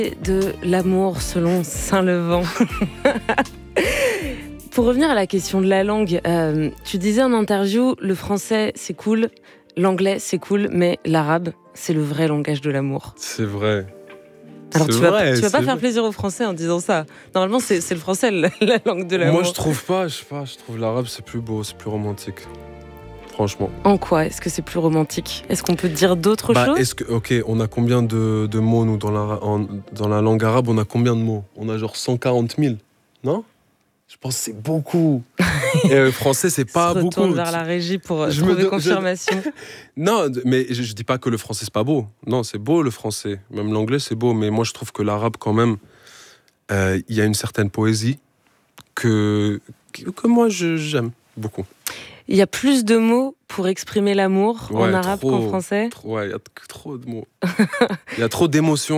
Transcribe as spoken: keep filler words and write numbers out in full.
De l'amour selon Saint-Levant. Pour revenir à la question de la langue, euh, tu disais en interview, le français c'est cool, l'anglais c'est cool, mais l'arabe c'est le vrai langage de l'amour. C'est vrai. Alors c'est tu vrai, vas, tu vas pas c'est faire vrai. plaisir aux Français en disant ça. Normalement c'est, c'est le français la, la langue de l'amour. Moi je trouve pas, je sais pas, je trouve l'arabe c'est plus beau, c'est plus romantique. Franchement. En quoi est-ce que c'est plus romantique ? Est-ce qu'on peut dire d'autres Bah, choses ? est-ce que, ok, on a combien de, de mots, nous, dans la, en- dans la langue arabe, on a combien de mots ? On a genre cent quarante mille, non ? Je pense que c'est beaucoup. Et le français, c'est pas Se retourne beaucoup. vers la régie pour Je me trouver de- confirmation. Non, mais je, je dis pas que le français, c'est pas beau. Non, c'est beau, le français. Même l'anglais, c'est beau. Mais moi, je trouve que l'arabe, quand même, euh, il y a une certaine poésie que, que, que moi, je- j'aime beaucoup. Il y a plus de mots pour exprimer l'amour Ouais, en arabe trop, qu'en français ? trop- ouais, il y a trop de mots. Il y a trop d'émotions.